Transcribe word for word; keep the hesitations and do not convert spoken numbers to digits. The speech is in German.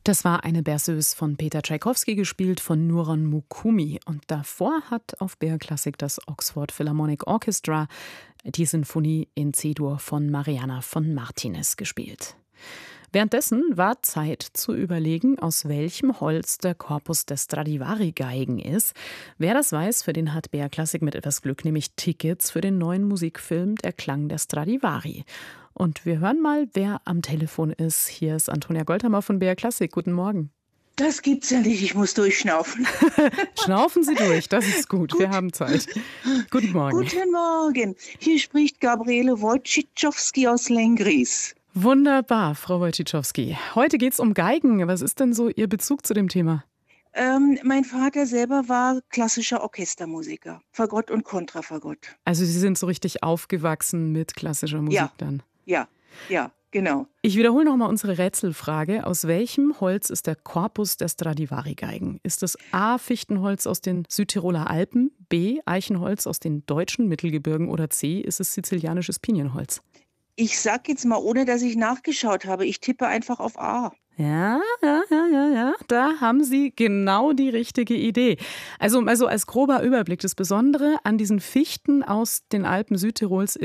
Das war eine Berceuse von Peter Tschaikowski, gespielt von Nuron Mukumi. Und davor hat auf B R Classic das Oxford Philharmonic Orchestra die Sinfonie in C-Dur von Mariana von Martinez gespielt. Währenddessen war Zeit zu überlegen, aus welchem Holz der Korpus der Stradivari-Geigen ist. Wer das weiß, für den hat B R Classic mit etwas Glück nämlich Tickets für den neuen Musikfilm Der Klang der Stradivari. Und wir hören mal, wer am Telefon ist. Hier ist Antonia Goldhammer von B R Classic. Guten Morgen. Das gibt's ja nicht, ich muss durchschnaufen. Schnaufen Sie durch, das ist gut. gut. Wir haben Zeit. Guten Morgen. Guten Morgen. Hier spricht Gabriele Wojciechowski aus Lengries. Wunderbar, Frau Wojciechowski. Heute geht es um Geigen. Was ist denn so Ihr Bezug zu dem Thema? Ähm, mein Vater selber war klassischer Orchestermusiker. Fagott und Kontrafagott. Also Sie sind so richtig aufgewachsen mit klassischer Musik ja. dann? Ja, ja, genau. Ich wiederhole nochmal unsere Rätselfrage. Aus welchem Holz ist der Korpus der Stradivari-Geigen? Ist es A. Fichtenholz aus den Südtiroler Alpen, B. Eichenholz aus den deutschen Mittelgebirgen oder C. ist es sizilianisches Pinienholz? Ich sag jetzt mal, ohne dass ich nachgeschaut habe, ich tippe einfach auf A. Ja, ja, ja, ja, ja. Da haben Sie genau die richtige Idee. Also, also als grober Überblick, das Besondere an diesen Fichten aus den Alpen Südtirols ist,